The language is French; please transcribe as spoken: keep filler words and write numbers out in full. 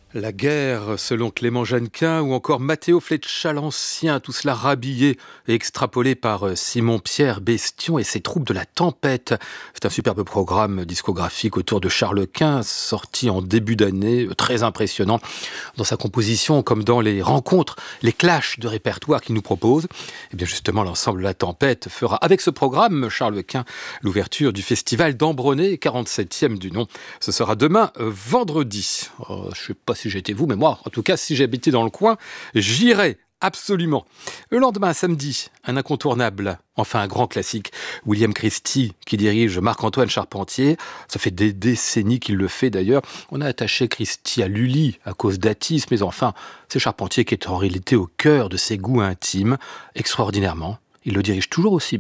La guerre, selon Clément Jeannequin, ou encore Matteo Fleccia l'Ancien, tout cela rhabillé et extrapolé par Simon-Pierre Bestion et ses troupes de la Tempête. C'est un superbe programme discographique autour de Charles Quint, sorti en début d'année, très impressionnant dans sa composition, comme dans les rencontres, les clashs de répertoire qu'il nous propose. Et bien justement, l'ensemble de la Tempête fera avec ce programme, Charles Quint, l'ouverture du festival d'Ambronay, quarante-septième du nom. Ce sera demain, vendredi. Oh, je ne sais pas si j'étais vous, mais moi, en tout cas, si j'habitais dans le coin, j'irais absolument. Le lendemain, samedi, un incontournable, enfin un grand classique, William Christie, qui dirige Marc-Antoine Charpentier. Ça fait des décennies qu'il le fait d'ailleurs. On a attaché Christie à Lully à cause d'Atis, mais enfin, c'est Charpentier qui est en réalité au cœur de ses goûts intimes, extraordinairement. Il le dirige toujours aussi